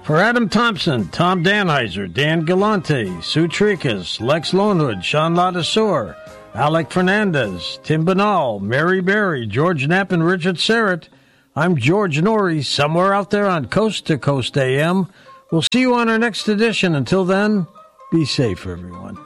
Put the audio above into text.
For Adam Thompson, Tom Danheiser, Dan Galante, Sue Tricas, Lex Lonewood, Sean Ladasor, Alec Fernandez, Tim Banal, Mary Berry, George Knapp, and Richard Serrett, I'm George Norrie, somewhere out there on Coast to Coast AM. We'll see you on our next edition. Until then, be safe, everyone.